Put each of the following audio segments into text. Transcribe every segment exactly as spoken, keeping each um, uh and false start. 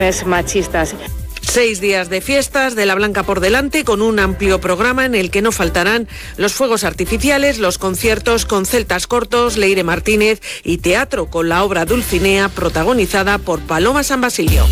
machistas. Seis días de fiestas de la Blanca por delante, con un amplio programa en el que no faltarán los fuegos artificiales, los conciertos con celtas cortos, Leire Martínez y teatro con la obra Dulcinea, protagonizada por Paloma San Basilio.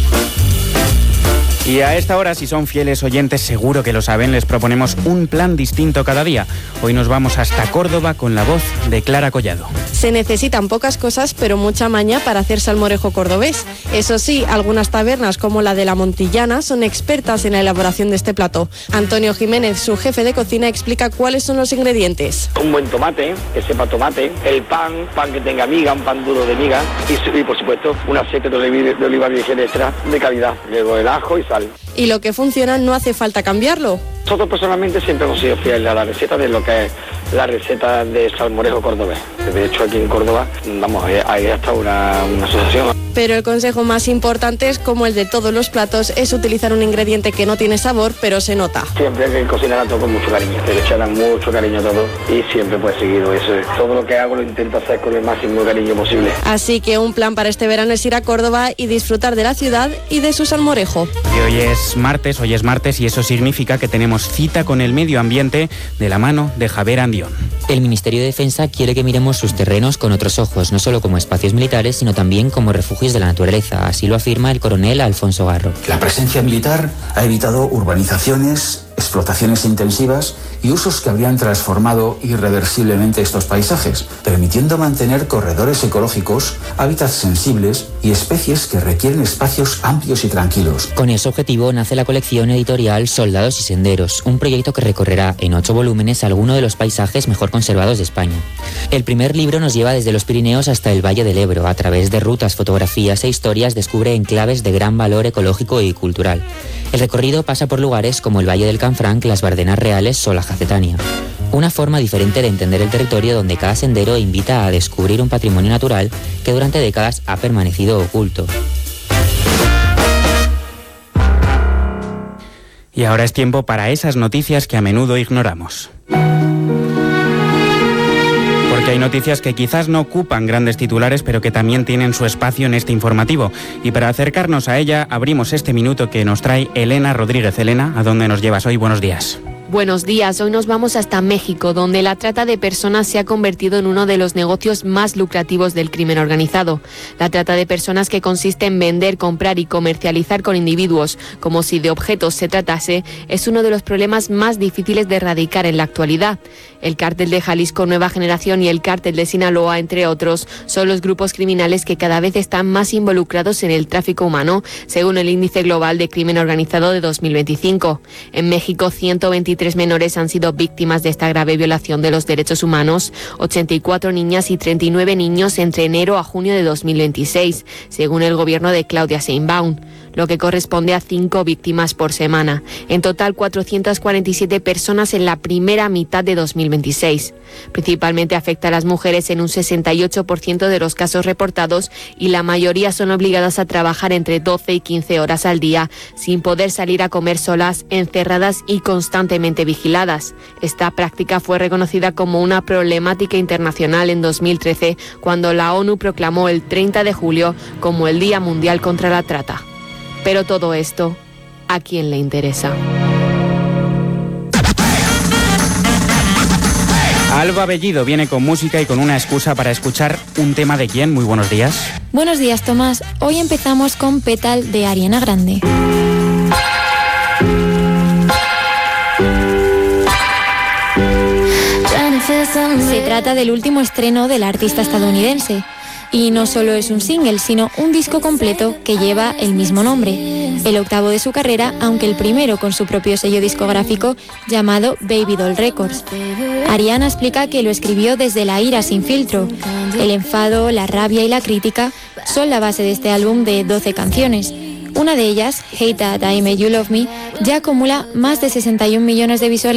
Y a esta hora, si son fieles oyentes, seguro que lo saben, les proponemos un plan distinto cada día. Hoy nos vamos hasta Córdoba con la voz de Clara Collado. Se necesitan pocas cosas, pero mucha maña para hacer salmorejo cordobés. Eso sí, algunas tabernas como la de la Montillana son expertas en la elaboración de este plato. Antonio Jiménez, su jefe de cocina, explica cuáles son los ingredientes. Un buen tomate, que sepa tomate, el pan, pan que tenga miga, un pan duro de miga y, y por supuesto un aceite de oliva, de oliva virgen extra de calidad. Luego el ajo y sal. Y lo que funciona no hace falta cambiarlo. Nosotros personalmente siempre hemos sido fieles a la receta de lo que es la receta de salmorejo cordobés. De hecho, aquí en Córdoba, vamos, hay hasta una, una asociación. Pero el consejo más importante, es como el de todos los platos, es utilizar un ingrediente que no tiene sabor, pero se nota. Siempre hay que cocinar a todo con mucho cariño. Le echarán mucho cariño a todo y siempre pues seguido eso. Todo lo que hago lo intento hacer con el máximo cariño posible. Así que un plan para este verano es ir a Córdoba y disfrutar de la ciudad y de su salmorejo. Y hoy es martes, hoy es martes y eso significa que tenemos cita con el medio ambiente de la mano de Javier Andión. El Ministerio de Defensa quiere que miremos sus terrenos con otros ojos, no solo como espacios militares, sino también como refugios de la naturaleza. Así lo afirma el coronel Alfonso Garro. La presencia militar ha evitado urbanizaciones, explotaciones intensivas y usos que habrían transformado irreversiblemente estos paisajes, permitiendo mantener corredores ecológicos, hábitats sensibles y especies que requieren espacios amplios y tranquilos. Con ese objetivo nace la colección editorial Soldados y Senderos, un proyecto que recorrerá en ocho volúmenes algunos de los paisajes mejor conservados de España. El primer libro nos lleva desde los Pirineos hasta el Valle del Ebro. A través de rutas, fotografías e historias descubre enclaves de gran valor ecológico y cultural. El recorrido pasa por lugares como el Valle del Canfranc, las Bardenas Reales o la Jacetania. Una forma diferente de entender el territorio donde cada sendero invita a descubrir un patrimonio natural que durante décadas ha permanecido oculto. Y ahora es tiempo para esas noticias que a menudo ignoramos. Porque hay noticias que quizás no ocupan grandes titulares, pero que también tienen su espacio en este informativo. Y para acercarnos a ella, abrimos este minuto que nos trae Elena Rodríguez. Elena, ¿a dónde nos llevas hoy? Buenos días. Buenos días, hoy nos vamos hasta México, donde la trata de personas se ha convertido en uno de los negocios más lucrativos del crimen organizado. La trata de personas, que consiste en vender, comprar y comercializar con individuos como si de objetos se tratase, es uno de los problemas más difíciles de erradicar en la actualidad. El cártel de Jalisco Nueva Generación y el cártel de Sinaloa, entre otros, son los grupos criminales que cada vez están más involucrados en el tráfico humano, según el Índice Global de Crimen Organizado de dos mil veinticinco. En México, ciento veintitrés menores han sido víctimas de esta grave violación de los derechos humanos, ochenta y cuatro niñas y treinta y nueve niños entre enero a junio de dos mil veintiséis, según el gobierno de Claudia Sheinbaum, lo que corresponde a cinco víctimas por semana. En total, cuatrocientas cuarenta y siete personas en la primera mitad de dos mil veintiséis. Principalmente afecta a las mujeres en un sesenta y ocho por ciento de los casos reportados, y la mayoría son obligadas a trabajar entre doce y quince horas al día, sin poder salir a comer solas, encerradas y constantemente vigiladas. Esta práctica fue reconocida como una problemática internacional en dos mil trece, cuando la ONU proclamó el treinta de julio como el Día Mundial contra la Trata. Pero todo esto, ¿a quién le interesa? Alba Bellido viene con música y con una excusa para escuchar un tema de quién. Muy buenos días. Buenos días, Tomás. Hoy empezamos con Petal de Ariana Grande. Se trata del último estreno de la artista estadounidense. Y no solo es un single, sino un disco completo que lleva el mismo nombre, el octavo de su carrera, aunque el primero con su propio sello discográfico llamado Baby Doll Records. Ariana explica que lo escribió desde la ira sin filtro. El enfado, la rabia y la crítica son la base de este álbum de doce canciones. Una de ellas, Hate That I Made You Love Me, ya acumula más de sesenta y un millones de visualizaciones